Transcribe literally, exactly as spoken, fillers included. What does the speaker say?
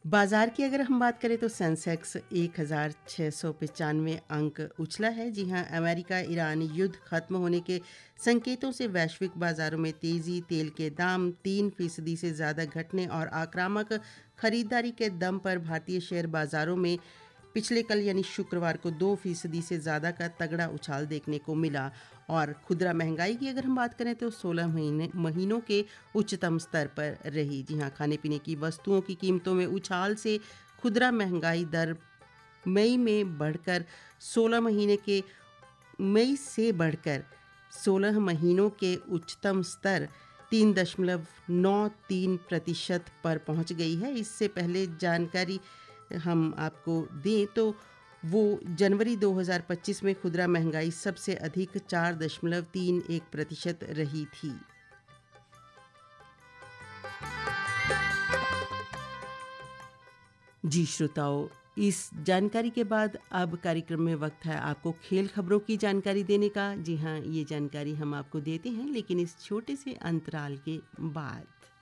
बाजार की अगर हम बात करें तो सेंसेक्स एक हज़ार छः सौ पचानवे अंक उछला है। जी हाँ, अमेरिका ईरान युद्ध खत्म होने के संकेतों से वैश्विक बाजारों में तेज़ी, तेल के दाम तीन फीसदी से ज़्यादा घटने और आक्रामक खरीदारी के दम पर भारतीय शेयर बाजारों में पिछले कल यानी शुक्रवार को दो फीसदी से ज़्यादा का तगड़ा उछाल देखने को मिला। और खुदरा महंगाई की अगर हम बात करें तो सोलह महीने महीनों के उच्चतम स्तर पर रही। जी हाँ, खाने पीने की वस्तुओं की कीमतों में उछाल से खुदरा महंगाई दर मई में बढ़कर सोलह महीने के मई से बढ़कर सोलह महीनों के उच्चतम स्तर तीन दशमलव नौ तीन प्रतिशत पर पहुंच गई है। इससे पहले जानकारी हम आपको दें तो वो जनवरी दो हज़ार पच्चीस में खुदरा महंगाई सबसे अधिक चार दशमलव तीन एक प्रतिशत रही थी। जी श्रोताओं, इस जानकारी के बाद अब कार्यक्रम में वक्त है आपको खेल खबरों की जानकारी देने का। जी हाँ, ये जानकारी हम आपको देते हैं लेकिन इस छोटे से अंतराल के बाद।